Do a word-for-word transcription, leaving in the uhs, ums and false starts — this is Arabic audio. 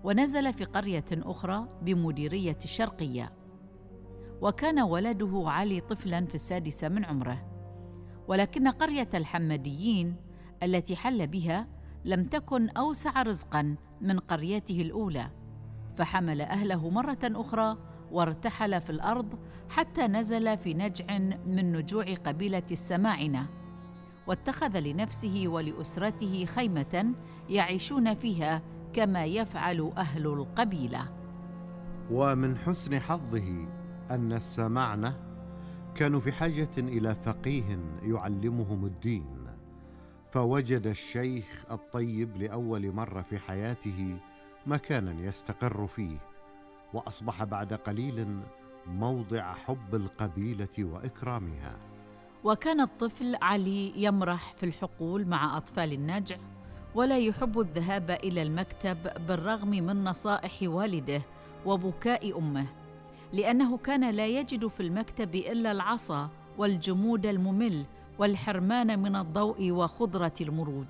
ونزل في قرية أخرى بمديرية الشرقية. وكان ولده علي طفلاً في السادسة من عمره، ولكن قرية الحمديين التي حل بها لم تكن أوسع رزقاً من قريته الأولى، فحمل أهله مرة أخرى وارتحل في الأرض حتى نزل في نجع من نجوع قبيلة السماعنة، واتخذ لنفسه ولأسرته خيمة يعيشون فيها كما يفعل أهل القبيلة. ومن حسن حظه أن السماعنة كانوا في حاجة إلى فقيه يعلمهم الدين، فوجد الشيخ الطيب لأول مرة في حياته مكانا يستقر فيه، وأصبح بعد قليل موضع حب القبيلة وإكرامها. وكان الطفل علي يمرح في الحقول مع أطفال النجع، ولا يحب الذهاب إلى المكتب بالرغم من نصائح والده وبكاء أمه، لأنه كان لا يجد في المكتب إلا العصا والجمود الممل والحرمان من الضوء وخضرة المرود.